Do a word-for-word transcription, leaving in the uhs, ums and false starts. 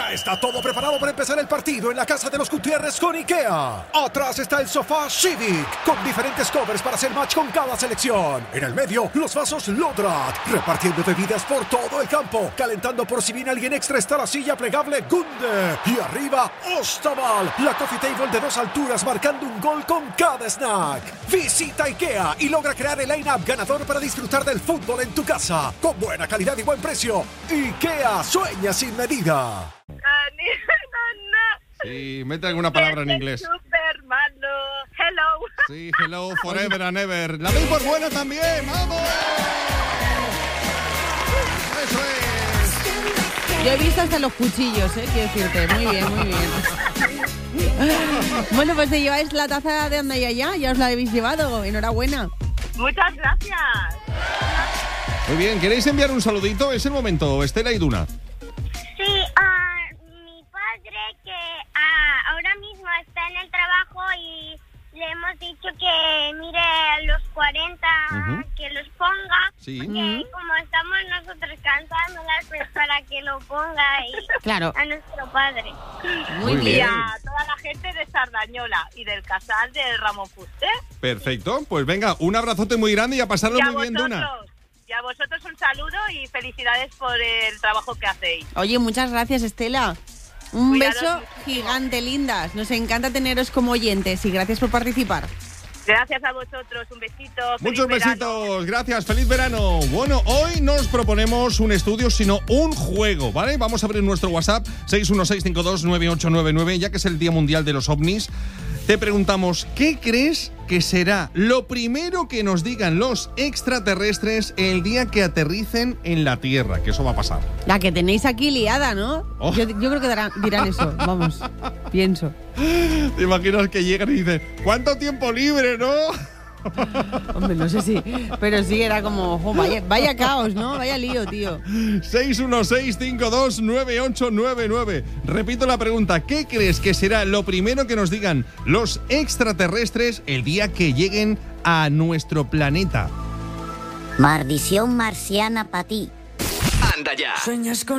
Ya está todo preparado para empezar el partido en la casa de los Gutiérrez con IKEA. Atrás está el sofá Civic, con diferentes covers para hacer match con cada selección. En el medio, los vasos Lodrat, repartiendo bebidas por todo el campo. Calentando por si viene alguien extra está la silla plegable Gunde. Y arriba, Ostaval, la coffee table de dos alturas marcando un gol con cada snack. Visita IKEA y logra crear el line-up ganador para disfrutar del fútbol en tu casa. Con buena calidad y buen precio. IKEA, sueña sin medida. Sí, mete alguna palabra en inglés. Supermano, hello. Sí, hello, forever and ever. La doy por buena también, ¡vamos! Eso es. Yo he visto hasta los cuchillos, ¿eh? Quiero decirte, muy bien, muy bien. Bueno, pues te lleváis la taza de Anda y Allá, ya os la habéis llevado, enhorabuena. Muchas gracias. Muy bien, ¿queréis enviar un saludito? Es el momento, Estela y Duna. Sí, uh, mi padre que uh, ahora mismo está en el trabajo y le hemos dicho que mire los cuarenta, uh-huh. que los ponga, sí. porque uh-huh. como estamos nosotros cantándolas, pues para que lo ponga y claro. a nuestro padre. Muy, Muy bien. Y a toda la gente de Sardañola y del Casal de Ramón Fuster. Perfecto, pues venga, un abrazote muy grande y a pasarlo Y a muy bien, vosotros, Duna. y a vosotros un saludo y felicidades por el trabajo que hacéis. Oye, muchas gracias, Estela. Un Cuidaros beso muchísimo. gigante, lindas. Nos encanta teneros como oyentes y gracias por participar. Gracias a vosotros, un besito. Muchos feliz besitos, verano. gracias, feliz verano. Bueno, hoy no os proponemos un estudio, sino un juego, ¿vale? Vamos a abrir nuestro WhatsApp, seis uno seis cinco dos nueve ocho nueve nueve, ya que es el Día Mundial de los OVNIs. Te preguntamos, ¿qué crees que será lo primero que nos digan los extraterrestres el día que aterricen en la Tierra? Que eso va a pasar. La que tenéis aquí liada, ¿no? Oh. Yo, yo creo que darán, dirán eso, vamos, pienso. ¿Te imaginas que llegan y dicen, ¿cuánto tiempo libre, no? Hombre, no sé si, pero sí era como, ojo, vaya, vaya caos, ¿no? Vaya lío, tío. seis uno seis cinco dos nueve ocho nueve nueve. Repito la pregunta, ¿qué crees que será lo primero que nos digan los extraterrestres el día que lleguen a nuestro planeta? Maldición marciana para ti. Anda ya. Sueñas con